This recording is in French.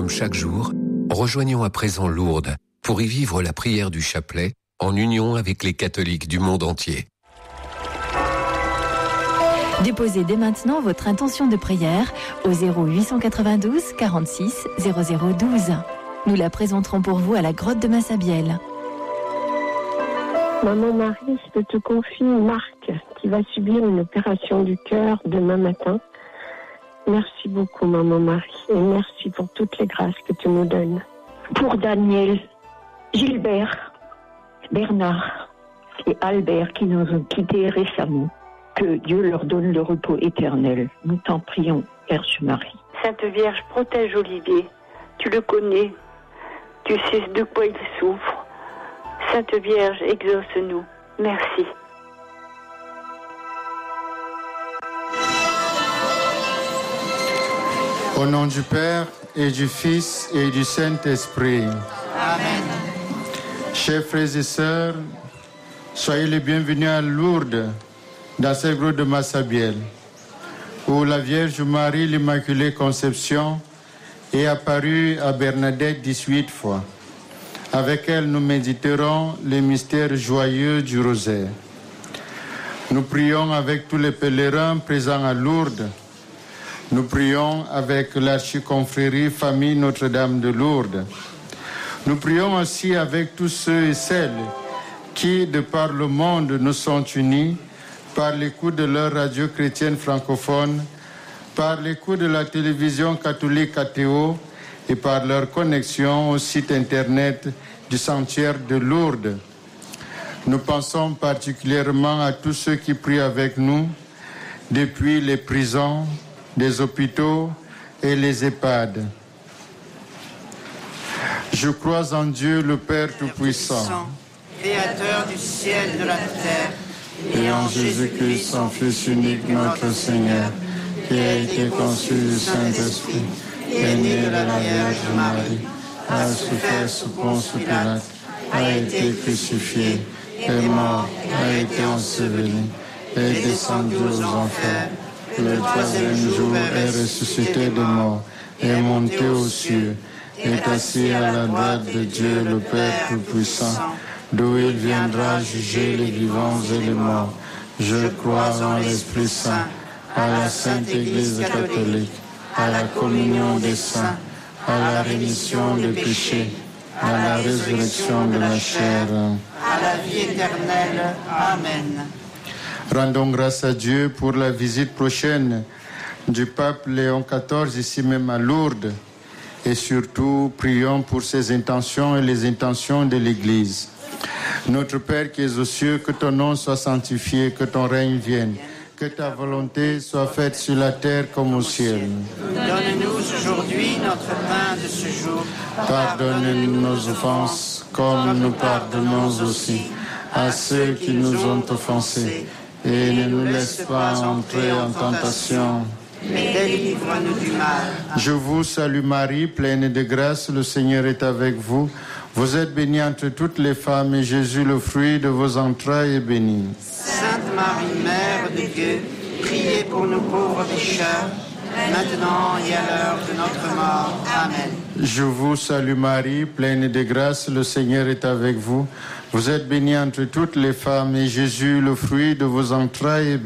comme chaque jour, rejoignons à présent Lourdes pour y vivre la prière du chapelet en union avec les catholiques du monde entier. Déposez dès maintenant votre intention de prière au 0892 46 0012. Nous la présenterons pour vous à la grotte de Massabielle. Maman Marie, je te confie Marc qui va subir une opération du cœur demain matin. Merci beaucoup Maman Marie et merci pour toutes les grâces que tu nous donnes. Pour Daniel, Gilbert, Bernard et Albert qui nous ont quittés récemment, que Dieu leur donne le repos éternel. Nous t'en prions, Vierge Marie. Sainte Vierge, protège Olivier. Tu le connais. Tu sais de quoi il souffre. Sainte Vierge, exauce-nous. Merci. Au nom du Père et du Fils et du Saint-Esprit. Amen. Chers frères et sœurs, soyez les bienvenus à Lourdes, dans cette grotte de Massabielle, où la Vierge Marie, l'Immaculée Conception, est apparue à Bernadette 18 fois. Avec elle, nous méditerons les mystères joyeux du rosaire. Nous prions avec tous les pèlerins présents à Lourdes. Nous prions avec l'archiconfrérie Famille Notre-Dame de Lourdes. Nous prions aussi avec tous ceux et celles qui, de par le monde, nous sont unis par l'écoute de leur radio chrétienne francophone, par l'écoute de la télévision catholique ATO et par leur connexion au site internet du sanctuaire de Lourdes. Nous pensons particulièrement à tous ceux qui prient avec nous depuis les prisons, les hôpitaux et les EHPAD. Je crois en Dieu, le Père Tout-Puissant, Créateur du ciel et de la terre, et en Jésus-Christ, son Fils unique, notre Seigneur, qui a été conçu du Saint-Esprit, est né de la Vierge Marie, a souffert sous Ponce Pilate, a été crucifié, est mort, a été enseveli, est descendu aux enfers, le troisième jour est ressuscité des morts, est monté aux cieux, est assis à la droite de Dieu, le Père Tout-Puissant, d'où il viendra juger les vivants et les morts. Je crois en l'Esprit Saint, à la Sainte Église catholique, à la communion des saints, à la rémission des péchés, à la résurrection de la chair, à la vie éternelle. Amen. Rendons grâce à Dieu pour la visite prochaine du pape Léon XIV ici même à Lourdes. Et surtout, prions pour ses intentions et les intentions de l'Église. Notre Père qui es aux cieux, que ton nom soit sanctifié, que ton règne vienne, que ta volonté soit faite sur la terre comme au ciel. Donne-nous aujourd'hui notre pain de ce jour. Pardonne-nous nos offenses, comme nous pardonnons aussi à ceux qui nous ont offensés. Et ne nous laisse pas entrer en tentation, mais délivre-nous du mal. Je vous salue Marie, pleine de grâce, le Seigneur est avec vous. Vous êtes bénie entre toutes les femmes et Jésus, le fruit de vos entrailles, est béni. Sainte Marie, Mère de Dieu, priez pour nous pauvres pécheurs, maintenant et à l'heure de notre mort. Amen. Je vous salue Marie, pleine de grâce, le Seigneur est avec vous. Vous êtes bénie entre toutes les femmes et Jésus, le fruit de vos entrailles, est béni.